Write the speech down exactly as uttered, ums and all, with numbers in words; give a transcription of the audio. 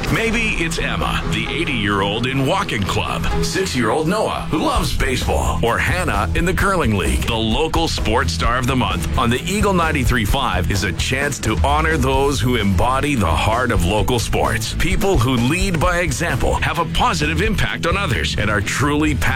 Maybe it's Emma, the eighty-year-old in walking club, six-year-old Noah, who loves baseball, or Hannah in the curling league. The local sports star of the month on the Eagle ninety-three point five is a chance to honor those who embody the heart of local sports. People who lead by example, have a positive impact on others, and are truly passionate